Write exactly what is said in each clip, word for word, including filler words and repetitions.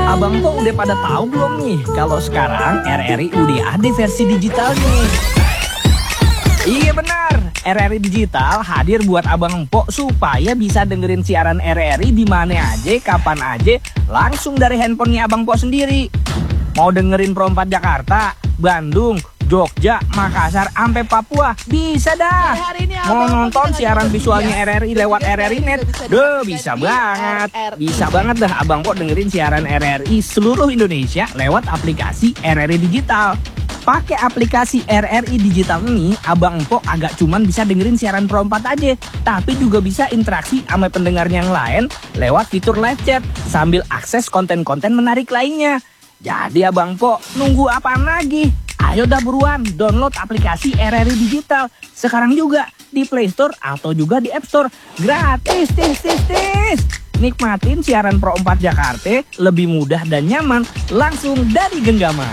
Abang Po udah pada tahu belum nih kalau sekarang R R I udah ada versi digitalnya. Iya benar, R R I Digital hadir buat Abang Po supaya bisa dengerin siaran R R I di mana aja, kapan aja, langsung dari handphonenya Abang Po sendiri. Mau dengerin Pro empat Jakarta, Bandung, Jogja, Makassar, sampai Papua, bisa dah. Mau nonton siaran visualnya R R I lewat R R I Net, duh bisa banget. Bisa banget dah Abang Po dengerin siaran R R I seluruh Indonesia lewat aplikasi R R I Digital. Pakai aplikasi R R I Digital ini, Abang Po agak cuman bisa dengerin siaran Pro empat aja, tapi juga bisa interaksi sama pendengarnya yang lain lewat fitur live chat sambil akses konten-konten menarik lainnya. Jadi Abang Po nunggu apaan lagi? Ayo dah buruan download aplikasi R R I Digital sekarang juga di Play Store atau juga di App Store. Gratis, tis, tis, tis. Nikmatin siaran Pro empat Jakarta lebih mudah dan nyaman langsung dari genggaman.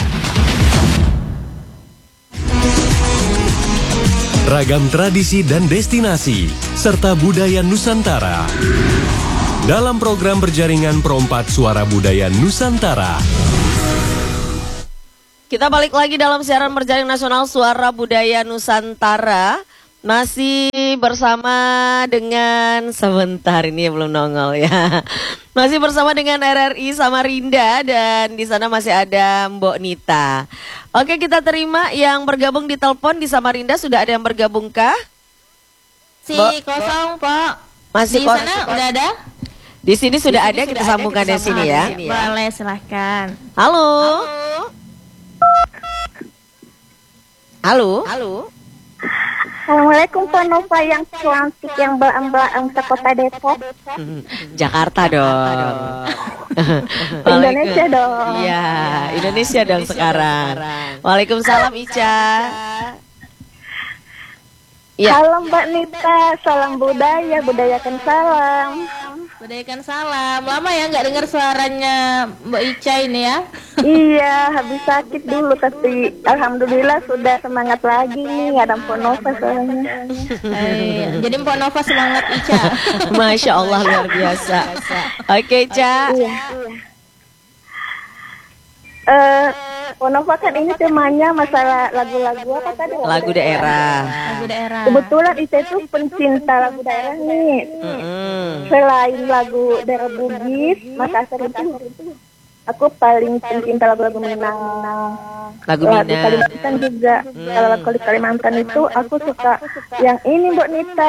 Ragam tradisi dan destinasi serta budaya Nusantara dalam program berjaringan Pro empat Suara Budaya Nusantara. Kita balik lagi dalam siaran berjaring nasional Suara Budaya Nusantara. Masih bersama dengan, sebentar ini belum nongol ya. Masih bersama dengan R R I Samarinda dan di sana masih ada Mbok Nita. Oke, kita terima yang bergabung di telepon di Samarinda. Sudah ada yang bergabung kah? Si kosong, Pak. Masih di kos- sana udah ada? Di sini sudah Di sini ada, sudah kita ada, sambungkan kita di sini sambungkan ya. di sini ya. Boleh, silahkan. Halo. Halo. Halo. Assalamualaikum Pak Nova yang cantik yang belang-belang sekota Depok. Jakarta dong. Indonesia dong. Iya, Indonesia dong sekarang. Waalaikumsalam Ica. Ya. Salam Mbak Nita, salam budaya, budayakan salam. Budayakan salam. Lama ya nggak dengar suaranya Mbak Ica ini ya? Iya, habis sakit dulu tapi alhamdulillah sudah semangat lagi nih, ada Mpok Nova soalnya. Hai, jadi Mpok Nova semangat Ica. Masya Allah luar biasa. Oke Ca. Iya. Eh, Mpok Nova kan ini temanya masalah lagu-lagu apa tadi? Lagu daerah. Lagu daerah. Kebetulan Ica itu pencinta lagu daerah nih. Mm-mm. Selain lagu daerah Bugis, Makassar itu aku paling pencinta lagu-lagu Minang. Lagu Lagu di Minang. Kalimantan juga. Kalau lagu di Kalimantan itu aku suka yang ini Mbak Nita.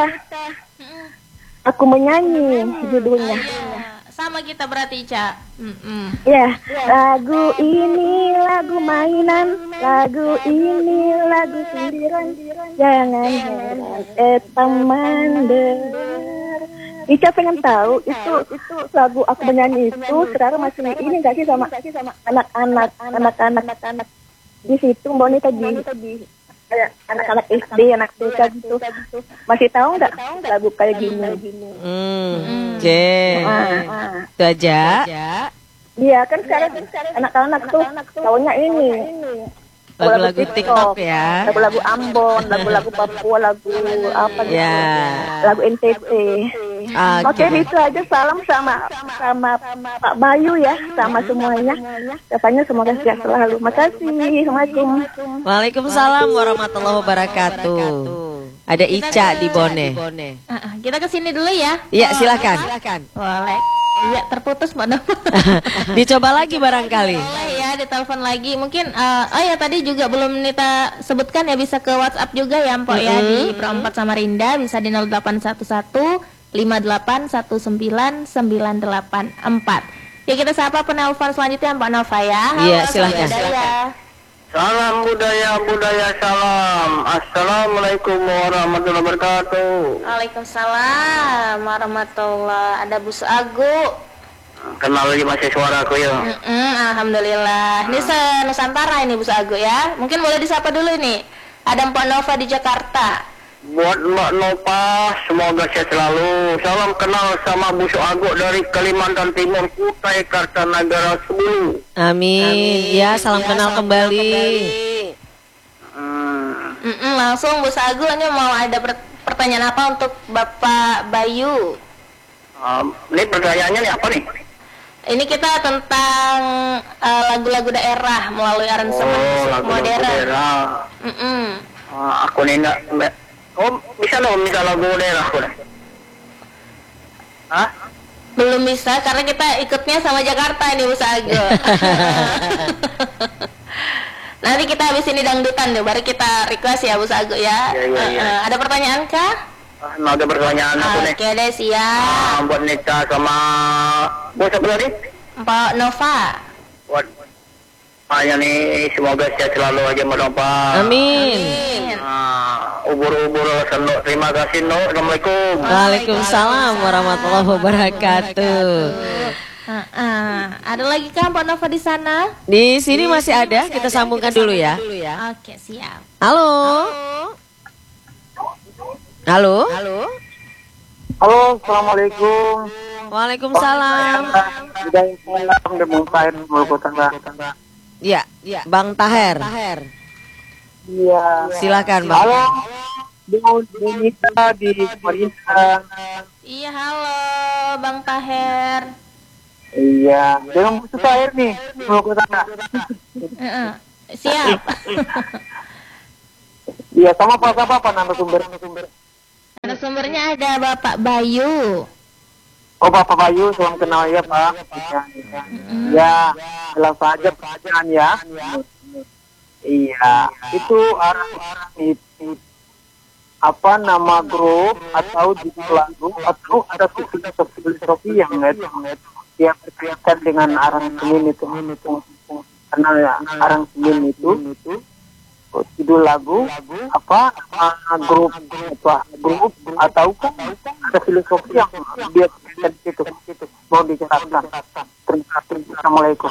Aku menyanyi judulnya. Sama kita berarti Ica. Mm-mm. Ya, lagu ini lagu mainan, lagu ini lagu sindiran. Jangan heran, eh teman dengar. Ica pengen tahu itu itu lagu aku menyanyi itu sekarang masih ini nggak sih sama anak-anak anak-anak anak di situ Mbak Nita di kayak anak-anak S D, anak T K gitu. Masih tahu nggak lagu kayak gini? Hmm. C. Ah, Itu aja. Iya kan sekarang anak-anak tuh tahunya ini Lagu-lagu TikTok ya. lagu-lagu Ambon, lagu-lagu Papua, lagu apa gitu, Ya. lagu N T T. Oke, itu aja salam sama sama Pak Bayu ya, sama semuanya. Katanya semoga sehat selalu. Makasih. Assalamualaikum. Waalaikumsalam warahmatullahi wabarakatuh. Ada Ica di Bone. Ah, ah, kita ke sini dulu ya. Iya, silakan. Boleh. Iya, terputus Mbak Nova. Dicoba lagi barangkali. Boleh ya, ditelepon lagi. Mungkin uh, oh ya tadi juga belum Nita sebutkan ya, bisa ke WhatsApp juga ya Mpok ya di Pro empat Samarinda, bisa di nol delapan satu satu lima delapan satu sembilan sembilan delapan empat. Ya, kita sapa penelpon selanjutnya Mbak Nova ya. Halo, Iya, silahkan. Budaya. Salam budaya, budaya salam. Assalamualaikum warahmatullahi wabarakatuh. Waalaikumsalam warahmatullahi. Ada Bu Agu. Kenal lagi masih suaraku ya. Mm-mm, Alhamdulillah. Ini se-Nusantara ini Bu Agu ya. Mungkin boleh disapa dulu nih. Ada Mpok Nova di Jakarta. Buat Mbak Nova, semoga sehat selalu. Salam kenal sama Bu Agu dari Kalimantan Timur, Kutai Kartanagara Sebulu. Amin. Ya, salam kenal kembali. Hmm. Mm-mm, langsung Bu Agu ini mau ada per- pertanyaan apa untuk Bapak Bayu? Um, ini pertanyaannya nih apa nih? Ini kita tentang uh, lagu-lagu daerah melalui aransemen Oh, lagu modern. daerah. Mm-mm. Ah, aku nih enggak. Oh, bisa dong minta lagu daerah aku deh. Hah? Belum bisa karena kita ikutnya sama Jakarta nih Bus Ago. Nanti kita habis ini dangdutan deh, baru kita request ya Bus Ago ya. Iya, iya, iya. Uh-uh. Ada pertanyaan kah? Ah, mau ada pertanyaan aku nih. Oke deh, siap. Ah, buat Nita sama bos apa tadi? Pak Nova. Buat Hanya nih, semoga sehat selalu aja Mbak Pak. Amin. Ah, ubur-ubur sendok. Terima kasih, No. Assalamualaikum. Waalaikumsalam warahmatullahi wabarakatuh. Uh-uh. Ada lagi kan Pak Nova di sana? Di sini masih ada, kita sambungkan dulu ya. Oke, siap. Halo. Halo. Halo. Halo, Assalamualaikum. Waalaikumsalam. Sudah salam demonstran Maluku Tengah. Ya, ya. Bang Taher. Iya. Silakan Bang. Halo, Bu Nita di Samarinda. Iya, halo Bang Taher. Iya, dengan butuh air nih Maluku Tengah. Uh-uh. Siap. Iya, sama Pak apa Pak narasumber? Narasumbernya ada Bapak Bayu. Oh, Bapak Bayu, salam kenal ya Pak. Iya, iya. Ya, langsung aja pertanyaan ya. Iya, itu arah itu apa nama grup atau judul lagu atau ada filosofi yang yang berkaitan dengan aransemen itu karena ya, aransemen itu judul lagu apa uh, grup apa grup atau kan ada filosofi yang dia itu mau dijelaskan. Terima kasih. Assalamualaikum.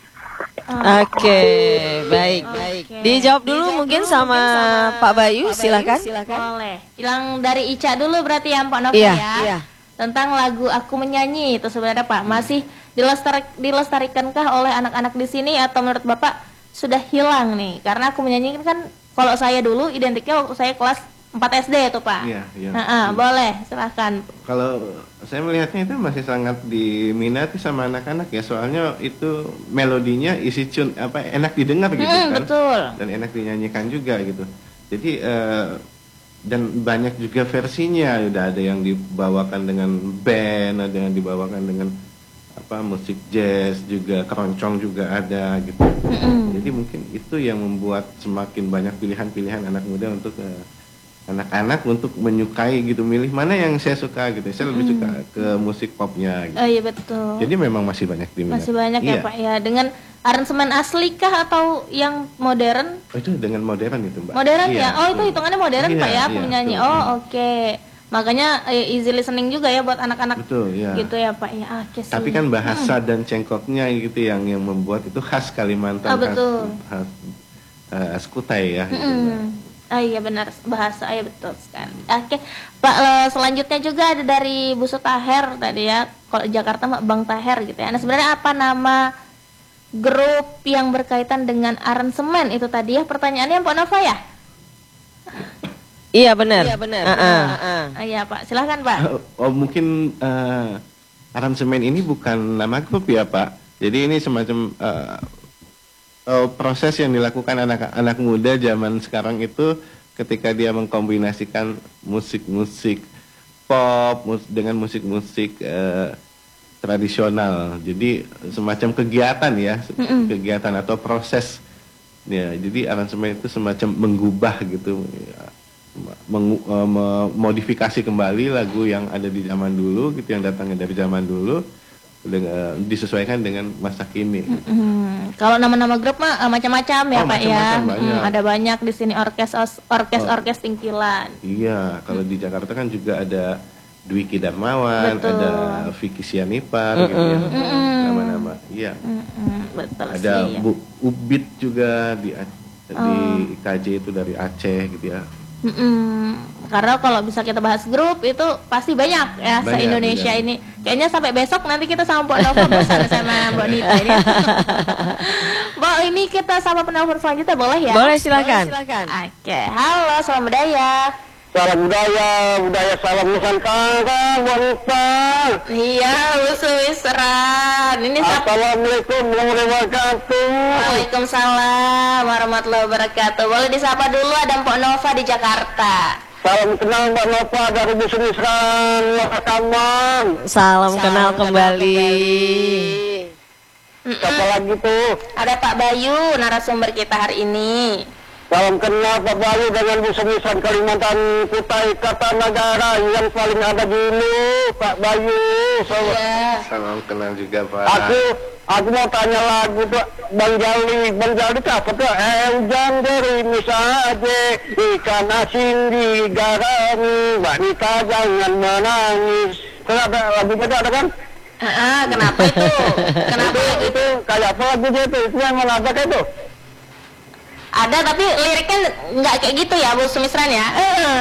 Oke, baik. Dijawab dulu mungkin sama Pak Bayu, silakan. Boleh. Yang dari Ica dulu berarti ya Pak Nova Iya, ya. iya. Tentang lagu Aku Menyanyi itu sebenarnya Pak masih dilestari, dilestarikankah oleh anak-anak di sini atau menurut Bapak sudah hilang nih? Karena Aku Menyanyi kan kalau saya dulu identiknya waktu saya kelas empat S D itu Pak. Iya, iya. Nah, boleh, silahkan. Kalau saya melihatnya itu masih sangat diminati sama anak-anak ya, soalnya itu melodinya isi tune apa enak didengar gitu Hmm, kan. betul. Dan enak dinyanyikan juga gitu. Jadi eh, dan banyak juga versinya, udah ada yang dibawakan dengan band, ada yang dibawakan dengan apa musik jazz juga, keroncong juga ada gitu. Mm-mm. Jadi mungkin itu yang membuat semakin banyak pilihan-pilihan anak muda untuk eh, anak-anak untuk menyukai gitu, milih mana yang saya suka gitu. Saya lebih suka ke musik popnya gitu. Oh iya betul. Jadi memang masih banyak diminati. Masih banyak ya Iya. Pak ya. Dengan aransemen asli kah atau yang modern? Oh, itu dengan modern itu Mbak. Modern Iya, ya? Oh itu betul. hitungannya modern Iya, Pak ya, Aku iya, Menyanyi. betul. Oh oke. Makanya eh, easy listening juga ya buat anak-anak. Betul ya. Gitu ya Pak ya. Ah, oke sih. Tapi kan bahasa dan cengkoknya gitu yang yang membuat itu khas Kalimantan. Oh, betul. Khas, khas, eh, khas Kutai ya. gitu, Mbak. Hmm. Ah iya benar bahasa ya betul sekali. Oke Pak, eh, selanjutnya juga ada dari Bu Taher tadi ya. Kalau Jakarta mah Bang Taher gitu ya. Nah sebenarnya apa nama grup yang berkaitan dengan aransemen itu tadi ya pertanyaannya Pak Nova ya? Iya benar. Iya benar. Ah, iya Pak, silahkan Pak. Oh, mungkin eh, aransemen ini bukan nama grup ya Pak. Jadi ini semacam eh, eh, proses yang dilakukan anak-anak muda zaman sekarang itu ketika dia mengkombinasikan musik-musik pop mus- dengan musik-musik eh, tradisional. Jadi semacam kegiatan ya, Mm-mm. kegiatan atau proses. Ya, jadi aransemen itu semacam mengubah gitu. Ya, mengu- eh, memodifikasi kembali lagu yang ada di zaman dulu gitu, yang datangnya dari zaman dulu dengan, disesuaikan dengan masa kini. Hmm, kalau nama-nama grup mah eh, macam-macam ya Oh, Pak ya. macam-macam, banyak. Hmm, ada banyak di sini orkes os- orkes Oh. orkes Tingkilan. Iya, kalau di Jakarta kan juga ada Dwiki Darmawan, Betul. ada Vicky Sianipar gitu ya. Nama-nama. Iya. Mm-mm, betul Ada sih. Ya. Bu Ubit juga di A- di Oh. I K J itu dari Aceh gitu ya. Mm-mm. Karena kalau bisa kita bahas grup itu pasti banyak ya Banyak, se-Indonesia banyak. ini. Kayaknya sampai besok nanti kita sama Mbak Nova bersama sama Mbak Nita ini. Mbak ini kita sama penelpon selanjutnya boleh ya? Boleh silakan. Oke, halo selamat budaya. Salam budaya, budaya salam Nusantara, wanita. Iya, Bu Sumisran. Ini siapa? Assalamualaikum warahmatullahi wabarakatuh. Waalaikumsalam warahmatullahi wabarakatuh. Boleh disapa dulu, ada Mpok Nova di Jakarta. Salam kenal Mbak Nova dari Bu Sumisran, Makaman. Salam, kenal kembali. Siapa lagi tuh? Ada Pak Bayu, narasumber kita hari ini. Salam kenal Pak Bayu dengan Bu Sumisran Kalimantan Kutai Kartanagara yang paling ada dulu, Pak Bayu. Salam, Iya. Salam kenal juga Pak. Aku aku mau tanya lagu tuh Bang Jali, Bang Jali tuh apa tuh? Eh hujan gerimis aja, ikan asin digarami, wanita jangan menangis. Terus ada lagunya tuh ada kan? Ah, ah, kenapa itu? Kenapa itu, itu? itu kayak apa lagunya itu? Itu yang mengatakan itu? Ada tapi liriknya nggak kayak gitu ya, Bu Sumisran ya?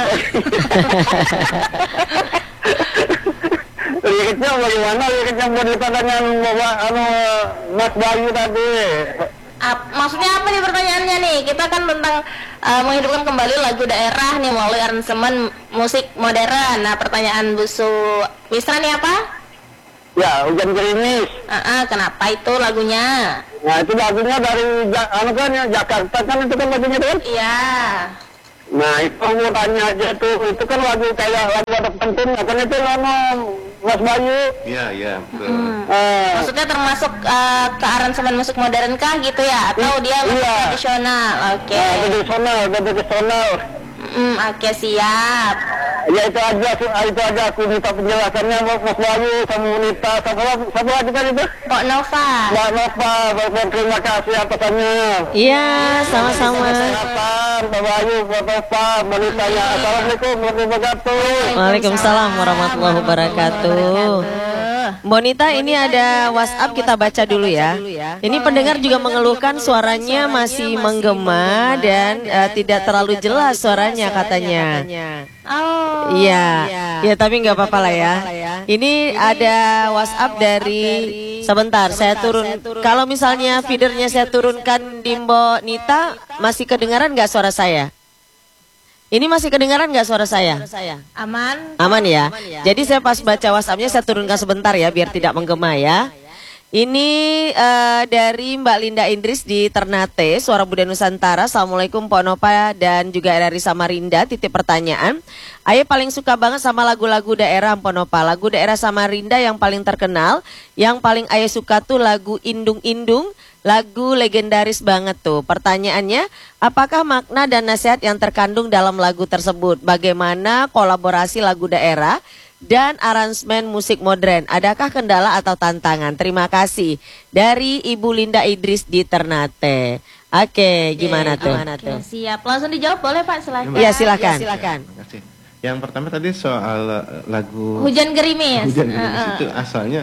Liriknya bagaimana? Liriknya mau dengan bawa anu Mas Bayu tadi. Ap- maksudnya apa nih pertanyaannya nih? Kita kan tentang uh, menghidupkan kembali lagu daerah nih melalui aransemen musik modern. Nah, pertanyaan Bu Sumisran nih apa? Ya, hujan gerimis. Ah, ah, kenapa itu lagunya? Nah, itu lagunya dari Ja- anu kan ya, Jakarta kan itu kan lagunya tuh. Iya. Nah, itu mau tanya aja tuh, itu kan lagu kayak lagu ada pantun, kan itu anu Mas Bayu. Iya, iya, betul. Eh, Maksudnya termasuk uh, ke aransemen musik modern kah gitu ya? Atau dia musik Iya. tradisional? Oke. nah, tradisional, tradisional. Hmm, oke, siap. Ya itu aja, itu aja aku minta penjelasannya Mas Bayu sama Unita, sama sama lagi kan itu. Pok Nova. Mbak Nova, Bapak, terima kasih atasannya. Iya, sama-sama. Kesehatan, Mbak Bayu, Mbak Nova, Monitanya. Assalamualaikum warahmatullahi wabarakatuh. Waalaikumsalam warahmatullahi wabarakatuh. Bonita, ini ada WhatsApp, kita baca dulu ya. Ini pendengar juga mengeluhkan suaranya masih menggema dan eh, tidak terlalu jelas suaranya katanya. Oh. Iya, ya tapi nggak apa-apa lah ya. Ini ada WhatsApp dari, sebentar saya turun. Kalau misalnya feedernya saya turunkan di Mbok Nita, masih kedengaran nggak suara saya? Ini masih kedengaran nggak suara saya? Aman. Aman ya. Jadi saya pas baca WhatsAppnya saya turunkan sebentar ya biar tidak menggema ya. Ini eh, dari Mbak Linda Indris di Ternate, Suara Budaya Nusantara. Assalamualaikum Pak Nova dan juga dari Samarinda. Titip pertanyaan. Ayah paling suka banget sama lagu-lagu daerah Pak Nova. Lagu daerah Samarinda yang paling terkenal, yang paling ayah suka tuh lagu Indung-Indung. Lagu legendaris banget tuh. Pertanyaannya, apakah makna dan nasihat yang terkandung dalam lagu tersebut? Bagaimana kolaborasi lagu daerah dan aransemen musik modern? Adakah kendala atau tantangan? Terima kasih. Dari Ibu Linda Idris di Ternate. Oke, gimana tuh? Oke, siap. Langsung dijawab boleh Pak, silakan. Iya, silakan. Ya, terima kasih. Yang pertama tadi soal uh, lagu Hujan Gerimis. Hujan Gerimis Uh-uh. itu asalnya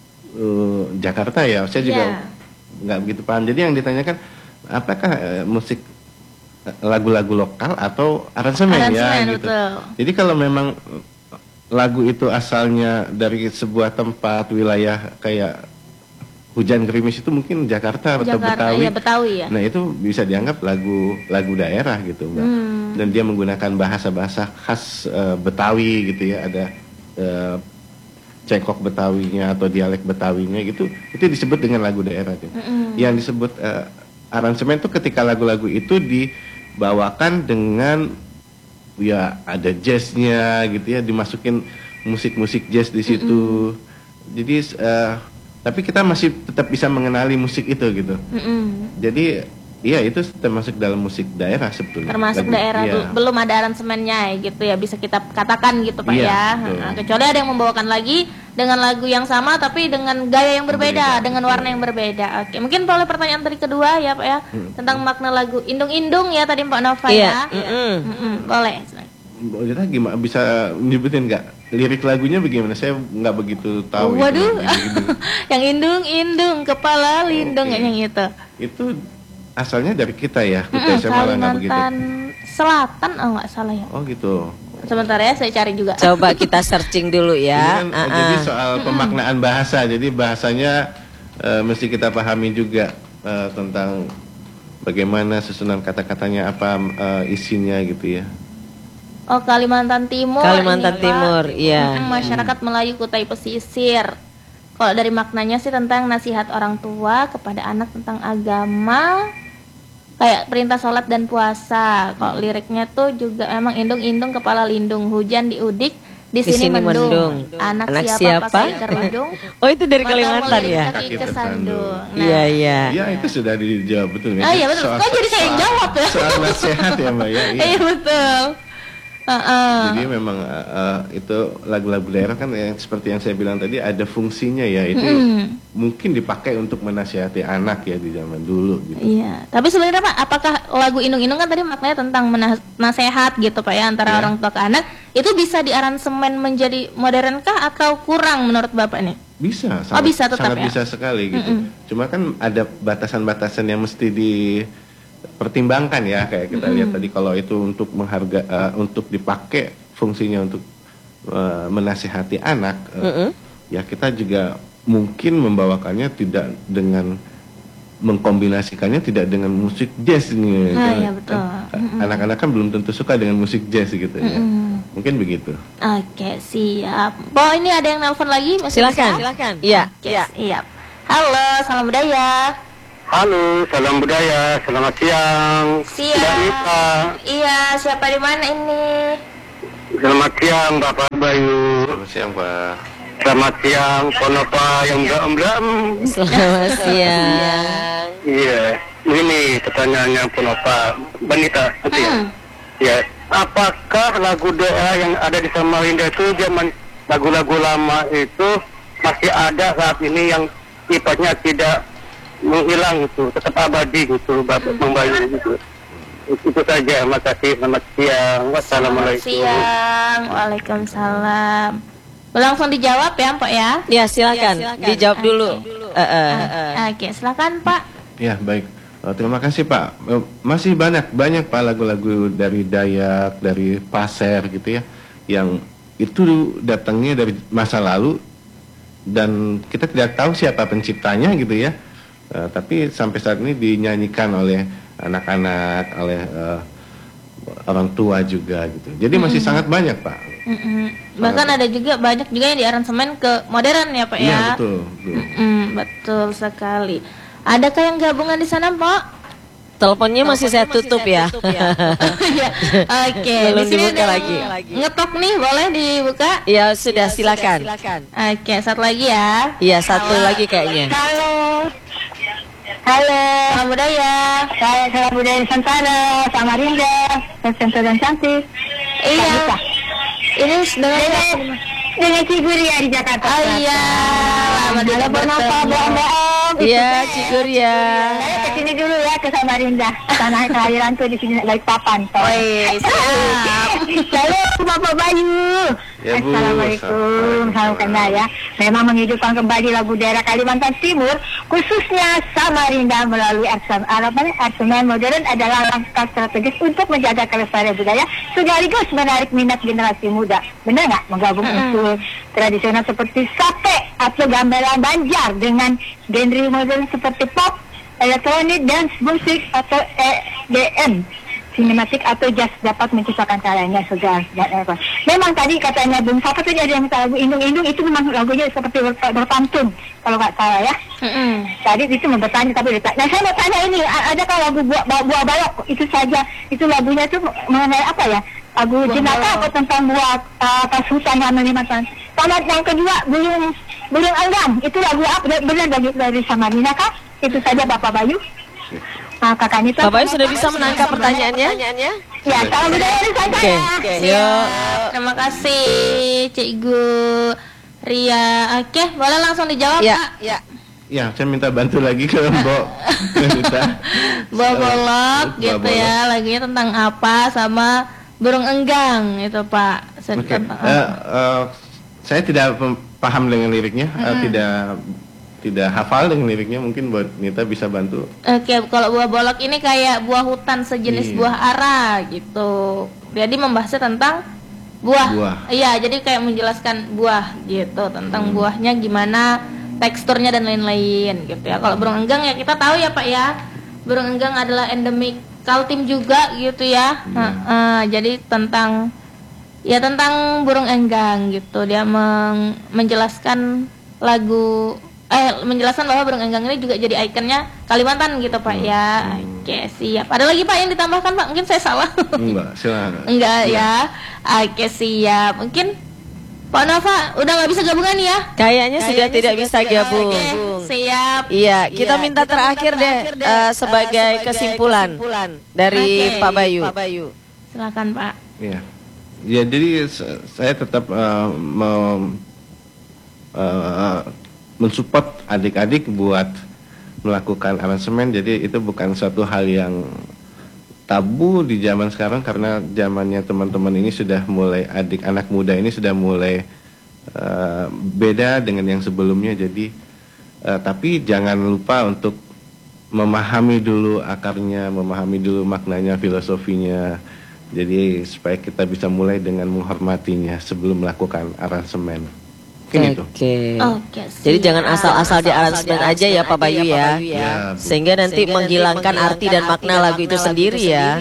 uh, Jakarta ya. Saya juga Iya. nggak begitu paham. Jadi yang ditanyakan apakah uh, musik uh, lagu-lagu lokal atau aransemen, ya Aransemen, gitu. betul. Jadi kalau memang uh, lagu itu asalnya dari sebuah tempat wilayah kayak Hujan Gerimis itu mungkin Jakarta, atau Jakarta, Betawi. iya, Betawi ya. Nah itu bisa dianggap lagu lagu daerah gitu, Mbak. Hmm. Dan dia menggunakan bahasa-bahasa khas uh, Betawi gitu ya, ada uh, cengkok Betawinya atau dialek Betawinya gitu, itu disebut dengan lagu daerah. Gitu. Mm-mm. Yang disebut uh, aransemen itu ketika lagu-lagu itu dibawakan dengan ya ada jazznya gitu ya, dimasukin musik-musik jazz di situ. Jadi uh, tapi kita masih tetap bisa mengenali musik itu gitu. Mm-mm. Jadi iya itu termasuk dalam musik daerah sebetulnya. Termasuk Lagu- daerah iya. bel- belum ada aransemennya gitu ya, bisa kita katakan gitu Pak Iya, ya. betul. Nah, kecuali ada yang membawakan lagi dengan lagu yang sama tapi dengan gaya yang berbeda, Berbeda, dengan betul. warna yang berbeda. Oke, mungkin boleh pertanyaan dari kedua ya Pak ya, Hmm. tentang makna lagu Indung-Indung ya tadi Pak Nova Iya, ya. mm-mm. Mm-mm, boleh. Mbak Lita gimana bisa nyebutin nggak lirik lagunya bagaimana? Saya nggak begitu tahu. itu Waduh, lagu-lagu. yang indung-indung kepala lindung Oke. yang itu. Itu asalnya dari kita ya, kita Mm-mm, saya malah nggak begitu. Kalimantan Selatan, oh nggak salah ya. Oh gitu. Sebentar ya, saya cari juga. Coba kita searching dulu ya. Ini kan, Ah, jadi ah. soal pemaknaan bahasa, jadi bahasanya eh, mesti kita pahami juga eh, tentang bagaimana susunan kata-katanya apa eh, isinya gitu ya. Oh, Kalimantan Timur. Kalimantan ini, Pak. Timur, iya. Mm, Masyarakat Melayu Kutai Pesisir. Kalau dari maknanya sih tentang nasihat orang tua kepada anak tentang agama, kayak perintah sholat dan puasa. Kalau liriknya tuh juga memang indung-indung kepala lindung, hujan diudik di, Di sini sini mendung. mendung. Anak, Anak siapa, siapa? pakai kerudung. Oh, itu dari mata Kalimantan mulai ya? kaki kesandung. Nah, Iya, iya. Ya itu sudah dijawab betul ya. Ah, iya betul. Kok jadi saya yang jawab ya? Soal nasihat ya Mbak ya. Iya. Iya betul. Uh-uh. Jadi memang uh, uh, itu lagu-lagu daerah kan yang seperti yang saya bilang tadi ada fungsinya ya, itu Mm. mungkin dipakai untuk menasihati anak ya di zaman dulu gitu. Iya, tapi sebenarnya Pak, apakah lagu Indung-Indung kan tadi maknanya tentang menasehat gitu Pak ya antara Iya. orang tua ke anak, itu bisa diaransemen menjadi modern kah atau kurang menurut Bapak nih? Bisa, Oh, bisa tetap sangat ya? bisa sekali gitu. Mm-mm. Cuma kan ada batasan-batasan yang mesti dipertimbangkan ya, kayak kita lihat tadi kalau itu untuk mengharga uh, untuk dipakai fungsinya untuk uh, menasihati anak, uh, Mm-mm. ya kita juga mungkin membawakannya tidak dengan mengkombinasikannya tidak dengan musik jazz nih. Ah, Kan- iya, betul. kan anak-anak kan belum tentu suka dengan musik jazz gitu ya. Mungkin begitu. Oke, siap. Oh, ini ada yang nelpon lagi? Masih Silakan. bisa? Silakan. Iya. Oke, siap. Halo, salam budaya. Halo, salam budaya, selamat siang. Siap. Mbak Nita. Iya, siapa di mana ini? Selamat siang Bapak Bayu. Selamat siang Pak. Selamat siang Ponopa yang beram-beram. Selamat siang. Iya, ini pertanyaannya Ponopa Banita. Gitu ya. Hmm. Ya, apakah lagu doa yang ada di Samarinda itu zaman lagu-lagu lama itu masih ada saat ini yang sifatnya tidak menghilang itu, tetap abadi gitu, Bapak Bang Bayu gitu. Itu saja, makasih, selamat siang, Selamat wassalamualaikum. siang. Waalaikumsalam. Langsung dijawab ya, Pak ya? Ya, silakan. Dijawab dulu. Eh, eh, eh. Oke, silakan Pak. Ya baik. Eh, terima kasih Pak. Eh, masih banyak banyak Pak lagu-lagu dari Dayak, dari Pasir gitu ya, yang itu datangnya dari masa lalu dan kita tidak tahu siapa penciptanya gitu ya. Eh, tapi sampai saat ini dinyanyikan oleh anak-anak, oleh eh, orang tua juga gitu. Jadi masih sangat banyak Pak. Mm-mm. Bahkan ada juga banyak juga yang diaransemen ke modern ya Pak Iya ya. betul. betul. Mm-mm, betul sekali. Adakah yang gabungan di sana Pak? Teleponnya masih saya tutup ya. Iya. Oke, Belum di sini dibuka ada lagi. ngetok nih, boleh dibuka? Ya sudah, silakan. Oke, satu lagi ya. Iya, satu lagi kayaknya. Halo. Halo. Salam budaya. Saya salam budaya Nusantara, Samarinda, Nusantara dan cantik. Iya. Bisa. Ini dengan Dengan Ciguria di Jakarta. Oh iya. Lama Halo, tidak Ponopa, bertemu. bohong-bohong. Iya, Ciguria. Saya kesini dulu ya ke Samarinda. Tanah kelahiranku di sini lagi papan. Woi, siap. Halo Bapak Bayu. Ya, Bu. Assalamualaikum. Salam kenal ya. Memang menghidupkan kembali lagu daerah Kalimantan Timur, khususnya Samarinda melalui arsemen modern adalah langkah strategis untuk menjaga kelestarian budaya sekaligus menarik minat generasi muda. Benar nggak? Menggabung unsur tradisional seperti sate atau gamelan Banjar dengan genre modern seperti pop, elektronik, dance, musik atau E D M. Sinematik atau jazz dapat menciptakan karyanya segar dan apa. Memang tadi katanya Bung Sapa tadi ada yang lagu Indung-Indung itu memang lagunya seperti ber- berpantun kalau nggak salah ya. Mm-mm. Tadi itu mau bertanya tapi letak. Nah saya mau tanya ini, a- adakah lagu buah, buah balok itu saja, itu lagunya itu mengenai apa ya? Lagu jenaka atau tentang buah uh, pas hutan yang menikmatan. Sama yang kedua burung burung enggang itu lagu apa? Benar dari dari Samarinda kah? Itu saja Bapak Bayu. Ah, Kakak Nita. Bapak Bayu sudah bisa menangkap pertanyaannya? Ya, salam budaya Nusantara. Oke, yuk. Terima kasih Cikgu Ria. Oke, boleh langsung dijawab Ya, Pak? ya. Ya, saya minta bantu lagi ke Mbok Nita. Buah bolok Buah gitu bolok. ya, lagunya tentang apa sama burung enggang itu Pak. Se- Oke, tentang eh, apa? eh, saya tidak pem- paham dengan liriknya, eh, tidak tidak hafal dengan liriknya. Mungkin buat Nita bisa bantu. Oke, kalau buah bolok ini kayak buah hutan sejenis Iya. buah ara gitu. Jadi membahasnya tentang buah. Buah. Iya, jadi kayak menjelaskan buah gitu, tentang buahnya gimana teksturnya dan lain-lain gitu ya. Kalau burung enggang ya kita tahu ya Pak ya. Burung enggang adalah endemik Kaltim juga gitu ya. Nah, eh, jadi tentang ya tentang burung enggang gitu. Dia meng- menjelaskan lagu eh menjelaskan bahwa burung enggang ini juga jadi ikonnya Kalimantan gitu Pak ya. Oke, siap. Ada lagi Pak yang ditambahkan Pak? Mungkin saya salah. Enggak, silakan. Enggak ya. Oke, siap. Mungkin Pak Nova udah nggak bisa gabungan ya? Kayaknya sudah tidak bisa gabung. Oke, siap. Iya, kita minta terakhir deh eh, sebagai kesimpulan dari Oke. Pak Bayu. Silakan Pak. Iya. Ya, jadi se- saya tetap uh, mau uh, mensupport adik-adik buat melakukan aransemen. Jadi itu bukan suatu hal yang tabu di zaman sekarang, karena zamannya teman-teman ini sudah mulai, adik anak muda ini sudah mulai uh, beda dengan yang sebelumnya. Jadi uh, tapi jangan lupa untuk memahami dulu akarnya, memahami dulu maknanya, filosofinya. Jadi supaya kita bisa mulai dengan menghormatinya sebelum melakukan aransemen. Mungkin itu. Oke. Oke. Jadi jangan asal-asal di aransemen aja ya Pak Bayu ya. Ya, Bu. Sehingga nanti menghilangkan arti dan makna lagu itu sendiri ya.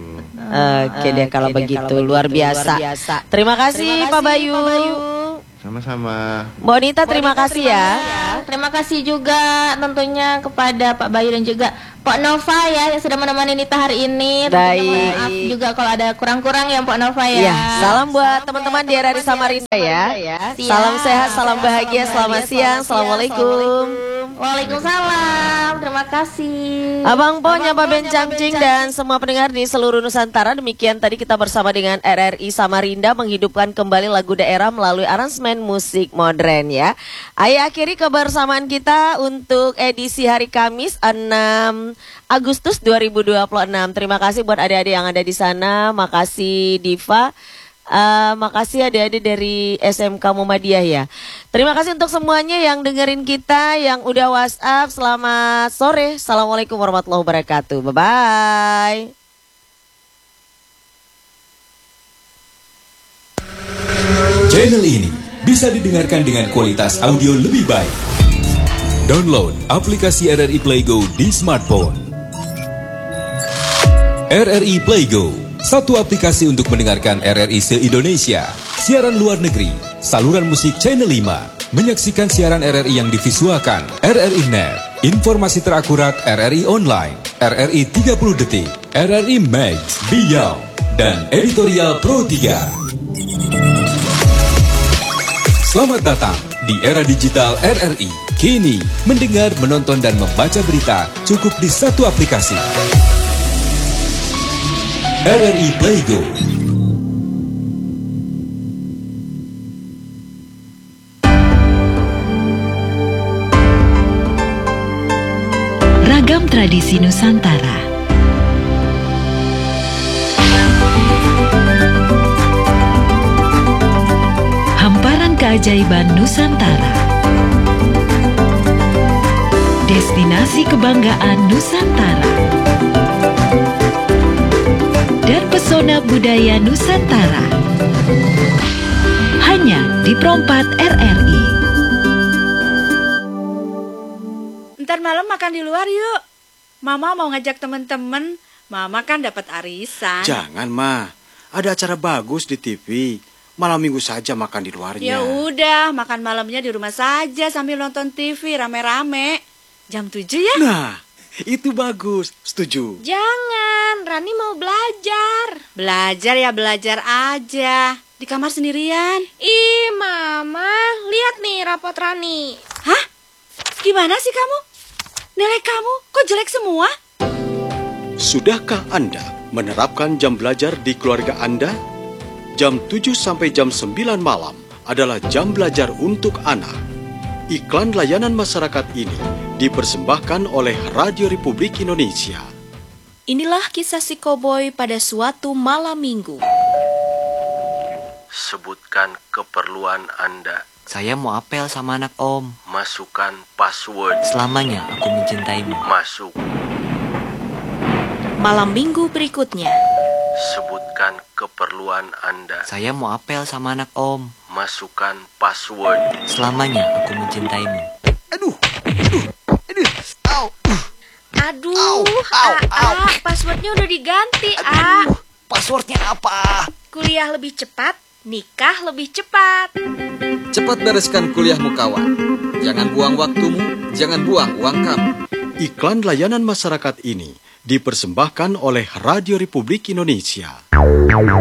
Oke deh kalau begitu, luar biasa. Terima kasih Pak Bayu. Sama-sama. Mbak Nita terima kasih ya. Terima kasih juga tentunya kepada Pak Bayu dan juga Pak Nova ya yang sudah menemani Nita hari ini. Tentunya Baik. maaf juga kalau ada kurang-kurang ya Pak Nova ya. Ya, salam buat teman-teman di R R I Samarinda ya. Salam sehat, salam bahagia, selamat siang. Assalamualaikum. Waalaikumsalam. Terima kasih. Abang Po, Nyapa Ben Camcing dan semua pendengar di seluruh Nusantara. Demikian tadi kita bersama dengan R R I Samarinda menghidupkan kembali lagu daerah melalui aransemen musik modern ya. Ayo akhiri kebersamaan kita untuk edisi hari Kamis enam Agustus dua ribu dua puluh enam. Terima kasih buat adik-adik yang ada di sana. Makasih Diva. Uh, makasih adik-adik dari S M K Muhammadiyah ya. Terima kasih untuk semuanya yang dengerin kita, yang udah WhatsApp. Selamat sore. Assalamualaikum warahmatullahi wabarakatuh. Bye-bye. Channel ini bisa didengarkan dengan kualitas audio lebih baik. Download aplikasi R R I Play Go di smartphone. R R I Play Go, satu aplikasi untuk mendengarkan R R I se-Indonesia, siaran luar negeri, saluran musik Channel lima, menyaksikan siaran R R I yang divisualkan, R R I Net, informasi terakurat R R I Online, R R I tiga puluh detik, R R I Max, Beyond, dan editorial Pro tiga. Selamat datang di era digital R R I. Kini, mendengar, menonton, dan membaca berita cukup di satu aplikasi. R R I Play Go. Ragam tradisi Nusantara. Hamparan keajaiban Nusantara. Destinasi kebanggaan Nusantara. Dan pesona budaya Nusantara. Hanya di Perompat R R I. Ntar malam makan di luar yuk. Mama mau ngajak temen-temen. Mama kan dapat arisan. Jangan, Ma. Ada acara bagus di T V. Malam minggu saja makan di luarnya. Ya udah, makan malamnya di rumah saja sambil nonton T V rame-rame. Jam tujuh ya? Nah, itu bagus. Setuju. Jangan, Rani mau belajar. Belajar ya belajar aja. Di kamar sendirian. Ih, Mama, lihat nih rapot Rani. Hah? Gimana sih kamu? Nilai kamu kok jelek semua? Sudahkah Anda menerapkan jam belajar di keluarga Anda? Jam tujuh sampai jam sembilan malam adalah jam belajar untuk anak. Iklan layanan masyarakat ini dipersembahkan oleh Radio Republik Indonesia. Inilah kisah si koboi pada suatu malam minggu. Sebutkan keperluan Anda. Saya mau apel sama anak Om. Masukkan password. Selamanya aku mencintaimu. Masuk. Malam minggu berikutnya. Sebutkan keperluan Anda. Saya mau apel sama anak Om. Masukkan password. Selamanya aku mencintaimu. Aduh, aduh, aduh, au. Aduh, au, au, ah, au. ah, passwordnya udah diganti, aduh. ah. Passwordnya apa? Kuliah lebih cepat, nikah lebih cepat. Cepat bereskan kuliahmu kawan. Jangan buang waktumu, jangan buang uang kamu. Iklan layanan masyarakat ini dipersembahkan oleh Radio Republik Indonesia.